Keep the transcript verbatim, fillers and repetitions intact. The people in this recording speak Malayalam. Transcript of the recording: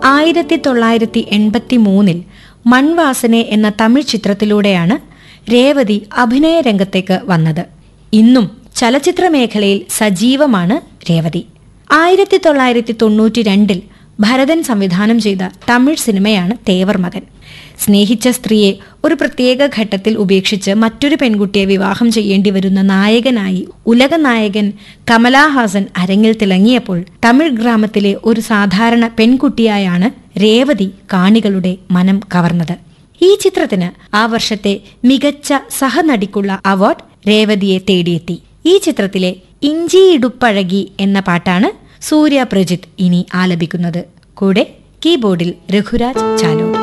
ആയിരത്തി തൊള്ളായിരത്തി എൺപത്തി മൂന്നിൽ മൺവാസനെ എന്ന തമിഴ് ചിത്രത്തിലൂടെയാണ് രേവതി അഭിനയ രംഗത്തേക്ക് വന്നത്. ഇന്നും ചലച്ചിത്ര മേഖലയിൽ സജീവമാണ് രേവതി. ആയിരത്തി തൊള്ളായിരത്തി തൊണ്ണൂറ്റി രണ്ടിൽ ഭരതൻ സംവിധാനം ചെയ്ത തമിഴ് സിനിമയാണ് തേവർ മകൻ. സ്നേഹിച്ച സ്ത്രീയെ ഒരു പ്രത്യേക ഘട്ടത്തിൽ ഉപേക്ഷിച്ച് മറ്റൊരു പെൺകുട്ടിയെ വിവാഹം ചെയ്യേണ്ടി വരുന്ന നായകനായി ഉലക നായകൻ കമലഹാസൻ അരങ്ങിൽ തിളങ്ങിയപ്പോൾ തമിഴ് ഗ്രാമത്തിലെ ഒരു സാധാരണ പെൺകുട്ടിയായാണ് രേവതി കാണികളുടെ മനം കവർന്നത്. ഈ ചിത്രത്തിന് ആ വർഷത്തെ മികച്ച സഹനടിക്കുള്ള അവാർഡ് രേവതിയെ തേടിയെത്തി. ഈ ചിത്രത്തിലെ ഇഞ്ചി ഇടുപ്പഴകി എന്ന പാട്ടാണ് സൂര്യ പ്രജിത്ത് ഇനി ആലപിക്കുന്നത്. കൂടെ കീബോർഡിൽ രഘുരാജ് ചാലോട്.